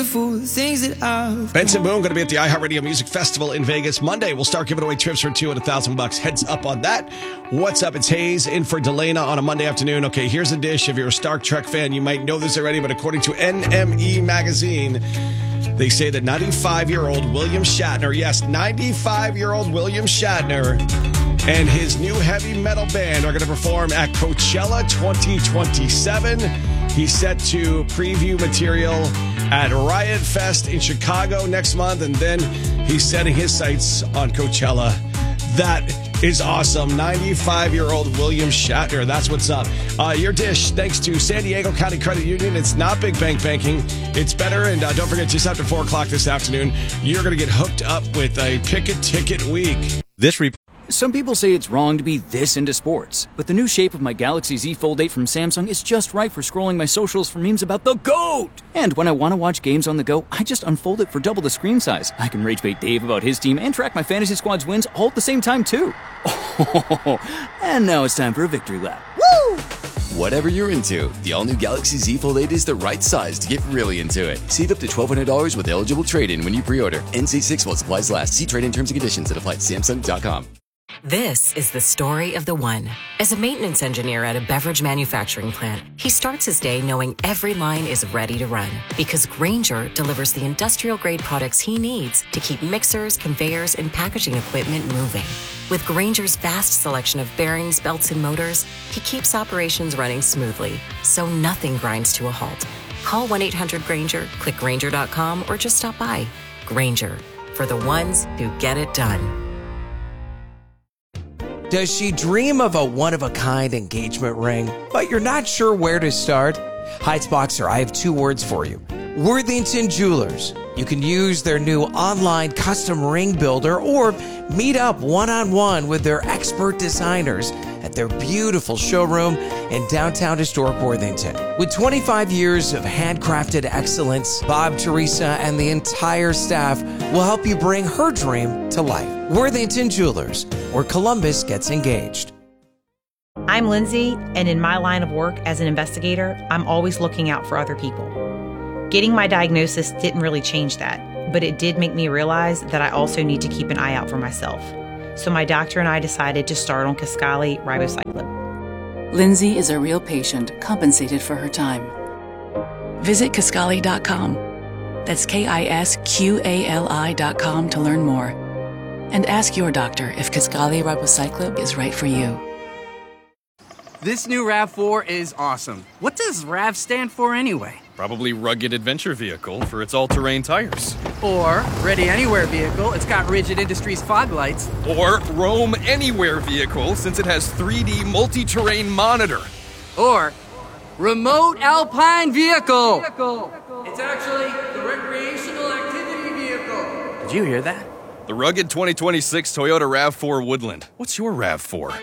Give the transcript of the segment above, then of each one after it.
beautiful things that I've... Benson Boone going to be at the iHeartRadio Music Festival in Vegas Monday. We'll start giving away trips for $2 and $1,000. Heads up on that. What's up? It's Hayes in for Delana on a Monday afternoon. Okay, here's a dish. If you're a Star Trek fan, you might know this already, but according to NME Magazine, they say that 95-year-old William Shatner, yes, 95-year-old William Shatner and his new heavy metal band are going to perform at Coachella 2027. He's set to preview material at Riot Fest in Chicago next month, and then he's setting his sights on Coachella. That is awesome. 95-year-old William Shatner. That's what's up. Your dish, thanks to San Diego County Credit Union. It's not big bank banking. It's better. And don't forget, just after 4 o'clock this afternoon, you're going to get hooked up with a Pick a Ticket week. Some people say it's wrong to be this into sports, but the new shape of my Galaxy Z Fold 8 from Samsung is just right for scrolling my socials for memes about the GOAT! And when I want to watch games on the go, I just unfold it for double the screen size. I can rage bait Dave about his team and track my fantasy squad's wins all at the same time, too. And now it's time for a victory lap. Woo! Whatever you're into, the all-new Galaxy Z Fold 8 is the right size to get really into it. Save up to $1,200 with eligible trade-in when you pre-order. NC6 while supplies last. See trade-in terms and conditions that apply at Samsung.com. This is the story of the one. As a maintenance engineer at a beverage manufacturing plant, he starts his day knowing every line is ready to run because Grainger delivers the industrial-grade products he needs to keep mixers, conveyors, and packaging equipment moving. With Grainger's vast selection of bearings, belts, and motors, he keeps operations running smoothly, so nothing grinds to a halt. Call 1-800-GRAINGER, click Grainger.com, or just stop by. Grainger, for the ones who get it done. Does she dream of a one-of-a-kind engagement ring, but you're not sure where to start? Heights I have 2 words for you. Worthington Jewelers. You can use their new online custom ring builder or meet up one-on-one with their expert designers at their beautiful showroom in downtown historic Worthington. With 25 years of handcrafted excellence, Bob, Teresa, and the entire staff will help you bring her dream to life. Worthington Jewelers, where Columbus gets engaged. I'm Lindsay, and in my line of work as an investigator, I'm always looking out for other people. Getting my diagnosis didn't really change that, but it did make me realize that I also need to keep an eye out for myself. So my doctor and I decided to start on Kisqali ribociclib. Lindsay is a real patient compensated for her time. Visit Kisqali.com. That's KISQALI.com to learn more. And ask your doctor if Kisqali ribociclib is right for you. This new RAV4 is awesome. What does RAV stand for anyway? Probably Rugged Adventure Vehicle for its all-terrain tires. Or Ready Anywhere Vehicle, it's got Rigid Industries fog lights. Or Roam Anywhere Vehicle, since it has 3D multi-terrain monitor. Or Remote Alpine Vehicle. It's actually the Recreational Activity Vehicle. Did you hear that? The rugged 2026 Toyota RAV4 Woodland. What's your RAV4?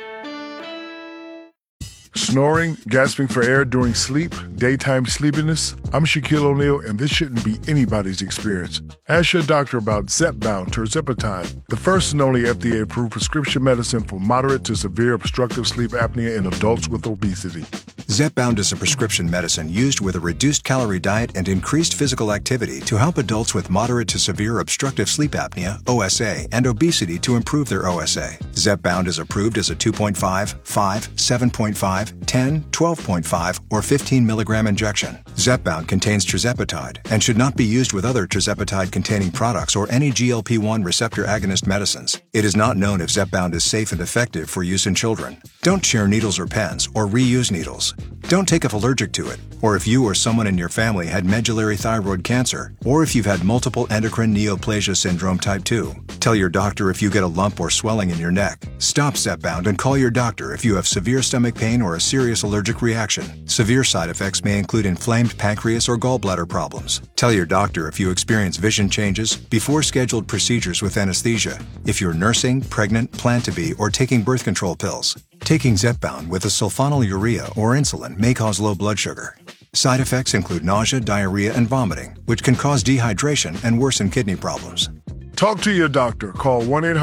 Snoring, gasping for air during sleep, daytime sleepiness. I'm Shaquille O'Neal, and this shouldn't be anybody's experience. Ask your doctor about Zepbound tirzepatide, the first and only FDA-approved prescription medicine for moderate to severe obstructive sleep apnea in adults with obesity. Zepbound is a prescription medicine used with a reduced calorie diet and increased physical activity to help adults with moderate to severe obstructive sleep apnea, OSA, and obesity to improve their OSA. Zepbound is approved as a 2.5, 5, 7.5, 10, 12.5, or 15 milligram injection. Zepbound contains tirzepatide and should not be used with other tirzepatide-containing products or any GLP-1 receptor agonist medicines. It is not known if Zepbound is safe and effective for use in children. Don't share needles or pens or reuse needles. Don't take if allergic to it, or if you or someone in your family had medullary thyroid cancer, or if you've had multiple endocrine neoplasia syndrome type 2. Tell your doctor if you get a lump or swelling in your neck. Stop Zepbound and call your doctor if you have severe stomach pain or a serious allergic reaction. Severe side effects may include inflamed pancreas or gallbladder problems. Tell your doctor if you experience vision changes before scheduled procedures with anesthesia, if you're nursing, pregnant, plan to be, or taking birth control pills. Taking Zepbound with a sulfonylurea or insulin may cause low blood sugar. Side effects include nausea, diarrhea, and vomiting, which can cause dehydration and worsen kidney problems. Talk to your doctor. Call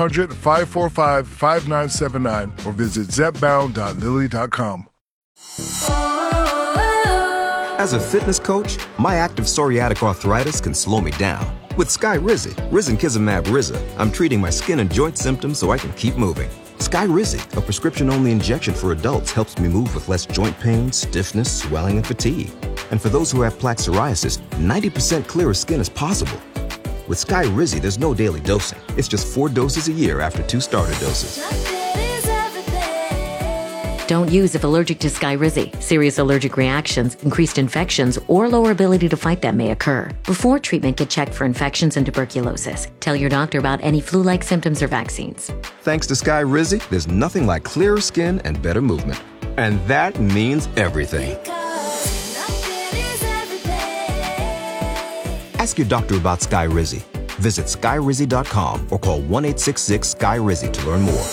1-800-545-5979 or visit zepbound.lilly.com. As a fitness coach, my active psoriatic arthritis can slow me down. With Skyrizi, Risankizumab Riza, I'm treating my skin and joint symptoms so I can keep moving. Skyrizi, a prescription-only injection for adults, helps me move with less joint pain, stiffness, swelling, and fatigue. And for those who have plaque psoriasis, 90% clearer skin is possible. With Skyrizi, there's no daily dosing. It's just 4 doses a year after 2 starter doses. Don't use if allergic to Skyrizi. Serious allergic reactions, increased infections, or lower ability to fight them may occur. Before treatment, get checked for infections and tuberculosis. Tell your doctor about any flu-like symptoms or vaccines. Thanks to Skyrizi, there's nothing like clearer skin and better movement. And that means everything. Ask your doctor about Skyrizi. Visit Skyrizi.com or call 1-866-SKY-RIZI to learn more.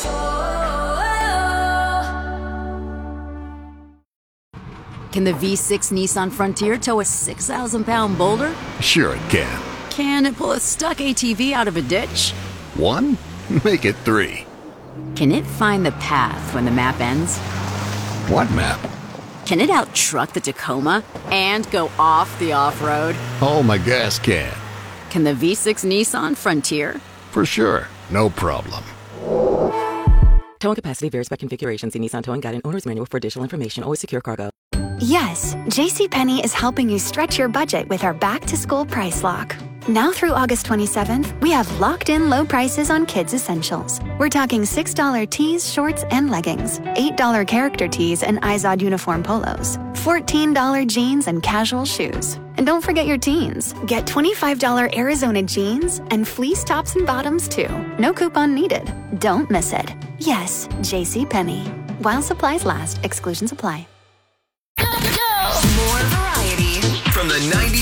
Can the V6 Nissan Frontier tow a 6,000-pound boulder? Sure it can. Can it pull a stuck ATV out of a ditch? 1? Make it 3. Can it find the path when the map ends? What map? Can it out-truck the Tacoma and go off the off-road? Oh, my gas can. Can the V6 Nissan Frontier? For sure. No problem. Towing capacity varies by configuration. See Nissan Towing Guide and Owner's Manual for additional information. Always secure cargo. Yes, JCPenney is helping you stretch your budget with our back-to-school price lock. Now through August 27th, we have locked-in low prices on kids' essentials. We're talking $6 tees, shorts, and leggings, $8 character tees and Izod uniform polos, $14 jeans and casual shoes. And don't forget your teens. Get $25 Arizona jeans and fleece tops and bottoms, too. No coupon needed. Don't miss it. Yes, JCPenney. While supplies last, exclusions apply. More variety from the 90s